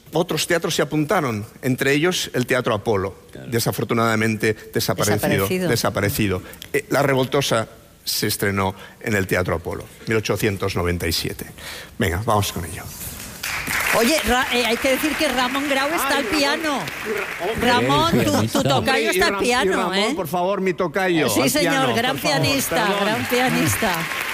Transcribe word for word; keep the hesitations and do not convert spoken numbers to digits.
otros teatros se apuntaron, entre ellos el Teatro Apolo, claro. desafortunadamente desaparecido. Desaparecido. desaparecido. Eh, La Revoltosa se estrenó en el Teatro Apolo, mil ochocientos noventa y siete. Venga, vamos con ello. Oye, Ra eh, hay que decir que Ramón Grau está al piano. Ramón, tu, tu tocayo está al piano, Ramón, ¿eh? por favor, mi tocayo. Sí, señor, piano, gran pianista, gran pianista.